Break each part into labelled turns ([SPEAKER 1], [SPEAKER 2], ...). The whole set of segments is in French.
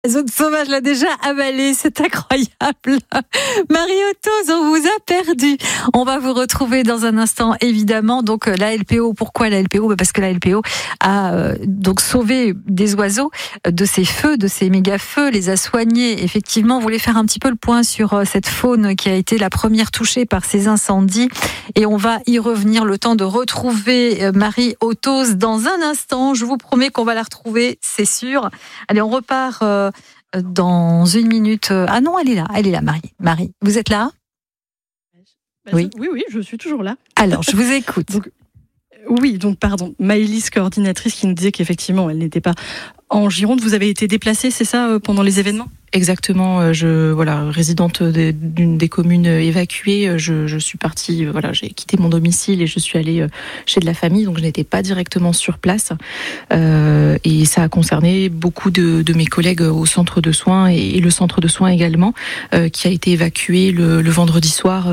[SPEAKER 1] La zone sauvage l'a déjà avalé, c'est incroyable. Marie-Otose, on vous a perdu. On va vous retrouver dans un instant, évidemment. Donc la LPO, pourquoi la LPO ? Parce que la LPO a donc sauvé des oiseaux de ces feux, de ces méga-feux, les a soignés. Effectivement, on voulait faire un petit peu le point sur cette faune qui a été la première touchée par ces incendies. Et on va y revenir, le temps de retrouver Marie-Otose dans un instant. Je vous promets qu'on va la retrouver, c'est sûr. Allez, on repart dans une minute. Ah non, elle est là, Marie. Marie, vous êtes là ?
[SPEAKER 2] Oui, je suis toujours là.
[SPEAKER 1] Alors, je vous écoute.
[SPEAKER 2] Donc, pardon, Maëlys, coordinatrice, qui nous disait qu'effectivement, elle n'était pas en Gironde. Vous avez été déplacée, c'est ça, pendant les événements ?
[SPEAKER 3] Exactement, résidente d'une des communes évacuées, je suis partie, j'ai quitté mon domicile et je suis allée chez de la famille, donc je n'étais pas directement sur place. Et ça a concerné beaucoup de mes collègues au centre de soins et le centre de soins également, qui a été évacué le vendredi soir.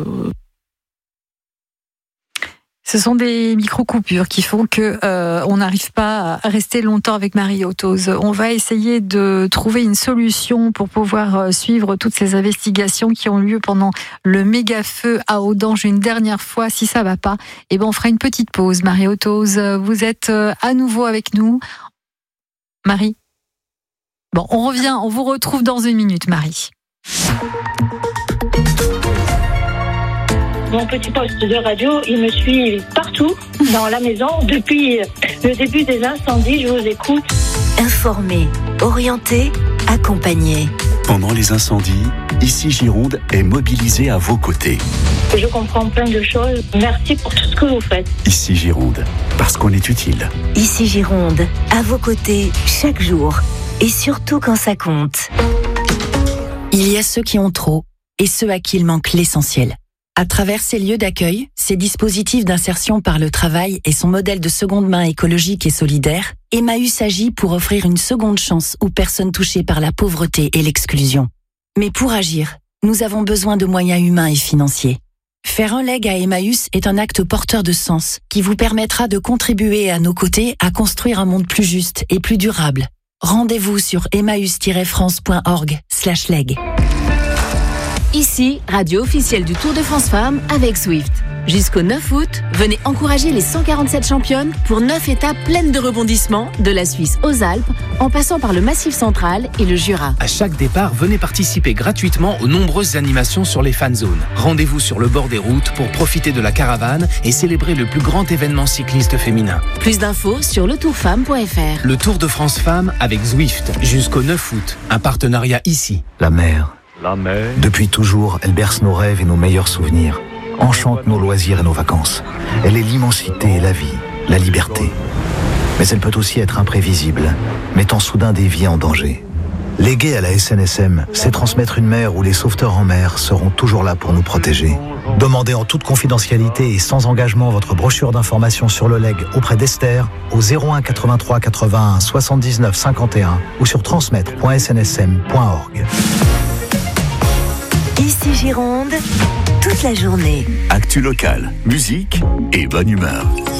[SPEAKER 1] Ce sont des micro-coupures qui font que on n'arrive pas à rester longtemps avec Marie-Otose. On va essayer de trouver une solution pour pouvoir suivre toutes ces investigations qui ont lieu pendant le méga-feu à Audange une dernière fois. Si ça va pas, on fera une petite pause. Marie-Otose, vous êtes à nouveau avec nous. Marie ? Bon, on revient, on vous retrouve dans une minute, Marie.
[SPEAKER 4] Mon petit poste de radio, il me suit partout dans la maison depuis le début des incendies. Je vous écoute.
[SPEAKER 5] Informer, orienter, accompagner.
[SPEAKER 6] Pendant les incendies, Ici Gironde est mobilisé à vos côtés.
[SPEAKER 4] Je comprends plein de choses. Merci pour tout ce que vous faites.
[SPEAKER 6] Ici Gironde, parce qu'on est utile.
[SPEAKER 5] Ici Gironde, à vos côtés chaque jour. Et surtout quand ça compte. Il y a ceux qui ont trop et ceux à qui il manque l'essentiel. À travers ces lieux d'accueil, ces dispositifs d'insertion par le travail et son modèle de seconde main écologique et solidaire, Emmaüs agit pour offrir une seconde chance aux personnes touchées par la pauvreté et l'exclusion. Mais pour agir, nous avons besoin de moyens humains et financiers. Faire un leg à Emmaüs est un acte porteur de sens qui vous permettra de contribuer à nos côtés à construire un monde plus juste et plus durable. Rendez-vous sur emmaüs-france.org/leg.
[SPEAKER 7] Ici, radio officielle du Tour de France Femmes avec Zwift. Jusqu'au 9 août, venez encourager les 147 championnes pour 9 étapes pleines de rebondissements, de la Suisse aux Alpes, en passant par le Massif central et le Jura.
[SPEAKER 8] À chaque départ, venez participer gratuitement aux nombreuses animations sur les fan zones. Rendez-vous sur le bord des routes pour profiter de la caravane et célébrer le plus grand événement cycliste féminin.
[SPEAKER 7] Plus d'infos sur letourfemme.fr.
[SPEAKER 8] Le Tour de France Femmes avec Zwift, jusqu'au 9 août. Un partenariat ici.
[SPEAKER 9] La mer. Depuis toujours, elle berce nos rêves et nos meilleurs souvenirs, enchante nos loisirs et nos vacances. Elle est l'immensité et la vie, la liberté. Mais elle peut aussi être imprévisible, mettant soudain des vies en danger. Léguer à la SNSM, c'est transmettre une mer où les sauveteurs en mer seront toujours là pour nous protéger. Demandez en toute confidentialité et sans engagement votre brochure d'information sur le leg auprès d'Esther au 01 83 81 79 51 ou sur transmettre.snsm.org.
[SPEAKER 5] Ici Gironde, toute la journée.
[SPEAKER 6] Actu local, musique et bonne humeur.